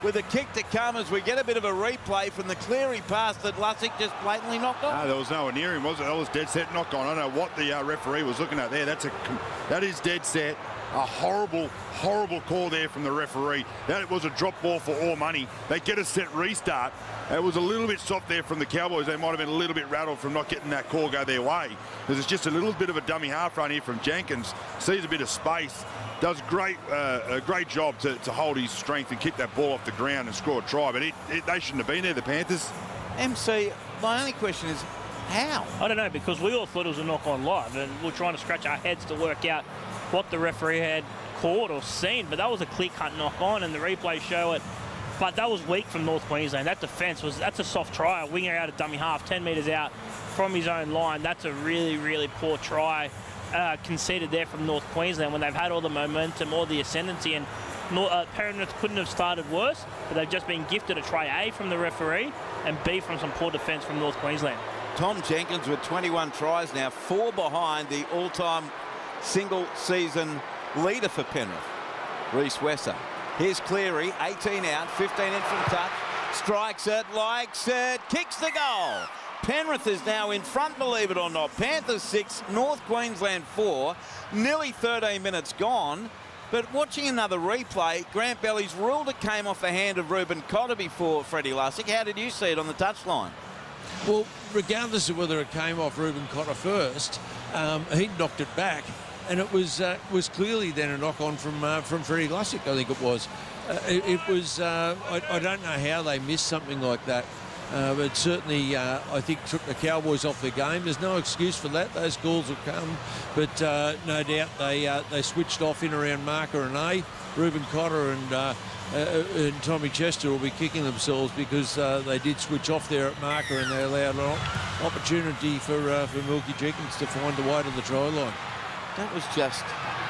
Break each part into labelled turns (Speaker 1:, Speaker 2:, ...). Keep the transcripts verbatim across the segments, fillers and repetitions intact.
Speaker 1: With a kick to come as we get a bit of a replay from the Cleary pass that Lussick just blatantly knocked off.
Speaker 2: No, there was nowhere near him, was it? That was dead set knock on. I don't know what the uh, referee was looking at there. That's a, that is dead set. A horrible, horrible call there from the referee. That was a drop ball for all money. They get a set restart. It was a little bit soft there from the Cowboys. They might have been a little bit rattled from not getting that call go their way. Because it's just a little bit of a dummy half run here from Jenkins. Sees a bit of space. Does great, uh, a great job to, to hold his strength and kick that ball off the ground and score a try. But it, it, they shouldn't have been there, the Panthers.
Speaker 1: M C, my only question is, how?
Speaker 3: I don't know, because we all thought it was a knock-on live, and we're trying to scratch our heads to work out what the referee had caught or seen. But that was a clear-cut knock-on, and the replays show it. But that was weak from North Queensland. That defence was, that's a soft try. A winger out of dummy half, ten metres out from his own line. That's a really, really poor try. Uh, conceded there from North Queensland when they've had all the momentum, all the ascendancy, and uh, Penrith couldn't have started worse, but they've just been gifted a try A from the referee and B from some poor defence from North Queensland.
Speaker 1: Tom Jenkins with twenty-one tries now, four behind the all-time single-season leader for Penrith, Reece Wesser. Here's Cleary, eighteen out, fifteen in from touch, strikes it, likes it, kicks the goal. Penrith is now in front, believe it or not. Panthers six, North Queensland four. Nearly thirteen minutes gone. But watching another replay, Grant Bellies ruled it came off the hand of Ruben Cotter before Freddie Lussick. How did you see it on the touchline?
Speaker 4: Well, regardless of whether it came off Ruben Cotter first, um, he knocked it back. And it was uh, was clearly then a knock-on from uh, from Freddie Lussick, I think it was. Uh, it, it was, uh, I, I don't know how they missed something like that. Uh, but certainly, uh, I think, took the Cowboys off the game. There's no excuse for that. Those goals will come. But uh, no doubt they uh, they switched off in around marker and A. Ruben Cotter and, uh, uh, and Tommy Chester will be kicking themselves because uh, they did switch off there at marker and they allowed an opportunity for, uh, for Milky Jenkins to find the way to the try line.
Speaker 1: That was just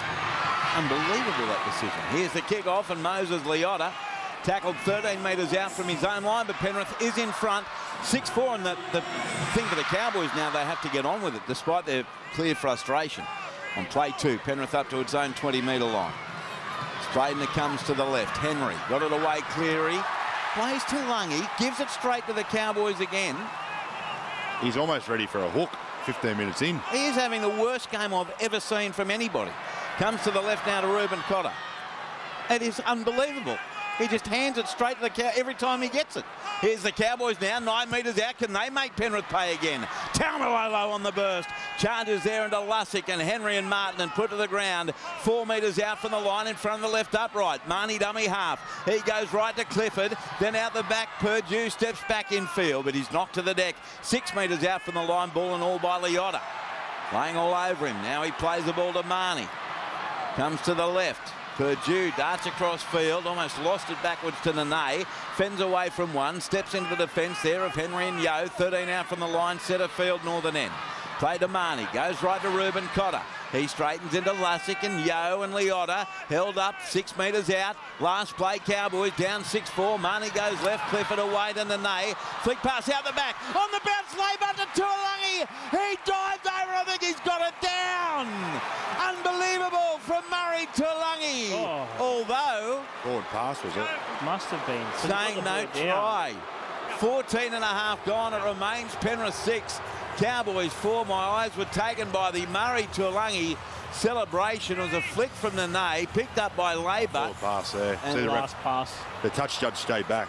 Speaker 1: unbelievable, that decision. Here's the kick-off, and Moses Leota tackled thirteen metres out from his own line, but Penrith is in front, six four, and the, the thing for the Cowboys now, they have to get on with it, despite their clear frustration. On play two, Penrith up to its own twenty metre line. Straightener comes to the left. Henry got it away, Cleary. Plays to Lungy, gives it straight to the Cowboys again.
Speaker 2: He's almost ready for a hook, fifteen minutes in.
Speaker 1: He is having the worst game I've ever seen from anybody. Comes to the left now to Ruben Cotter. It is unbelievable. He just hands it straight to the cow every time he gets it. Here's the Cowboys now, nine metres out. Can they make Penrith pay again? Taumalolo on the burst. Charges there into Lussick and Henry and Martin and put to the ground. Four metres out from the line in front of the left upright. Marnie dummy half. He goes right to Clifford. Then out the back, Purdue steps back in field, but he's knocked to the deck. Six metres out from the line, ball and all by Leota. Playing all over him. Now he plays the ball to Marnie. Comes to the left. Purdue darts across field, almost lost it backwards to Nene. Fends away from one, steps into the defence there of Henry and Yeo. thirteen out from the line, centre field, northern end. Play to Marnie, goes right to Ruben Cotter. He straightens into Lussick and Yeo and Leota. Held up, six metres out. Last play, Cowboys down six four. Marnie goes left, Clifford away to Nene. Flick pass out the back. On the bounce, Labour to Tuolangi. He dived over, I think he's got it down. Unbelievable from Murray Tuolangi. Oh. Although...
Speaker 2: Forward pass, was it?
Speaker 3: Must have been.
Speaker 1: Saying no try. fourteen and a half gone. It remains Penrith six. Cowboys four. My eyes were taken by the Murray Tuolangi celebration. It was a flick from Nene, picked up by Labour.
Speaker 2: Forward pass there.
Speaker 3: And the last pass.
Speaker 2: The touch judge stayed back.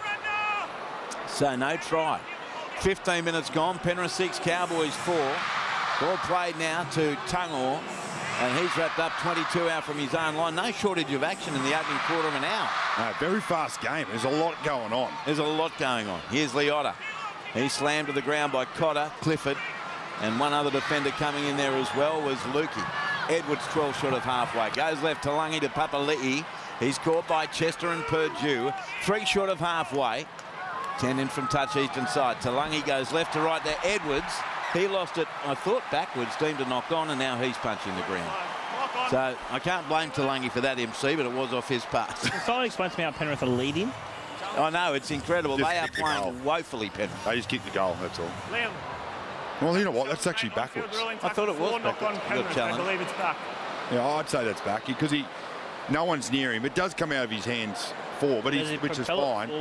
Speaker 1: So no try. fifteen minutes gone. Penrith six, Cowboys four. Ball played now to Tungor. And he's wrapped up twenty-two out from his own line. No shortage of action in the opening quarter of an hour.
Speaker 2: No, very fast game. There's a lot going on.
Speaker 1: There's a lot going on. Here's Leota. He slammed to the ground by Cotter, Clifford, and one other defender coming in there as well was Lukey. Edwards twelve short of halfway. Goes left to Lungy to Papali'i. He's caught by Chester and Purdue. Three short of halfway. Ten in from touch eastern side. Talangi goes left to right there. Edwards. He lost it, I thought, backwards, deemed a knock on, and now he's punching the ground. So I can't blame Talangi for that, M C, but it was off his pass.
Speaker 3: Someone explain to me how Penrith are leading.
Speaker 1: I know, it's incredible.
Speaker 2: Just
Speaker 1: they are
Speaker 2: kick the
Speaker 1: playing
Speaker 2: goal.
Speaker 1: woefully, Penrith.
Speaker 2: They just kicked the goal, that's all.
Speaker 5: Liam.
Speaker 2: Well, you know what? That's actually backwards.
Speaker 1: I thought it was backwards. Good
Speaker 5: I
Speaker 1: challenge.
Speaker 5: believe it's back.
Speaker 2: Yeah, I'd say that's back because he, no one's near him. It does come out of his hands four, but
Speaker 3: Does
Speaker 2: he's,
Speaker 3: he
Speaker 2: which is
Speaker 3: propel it
Speaker 2: fine.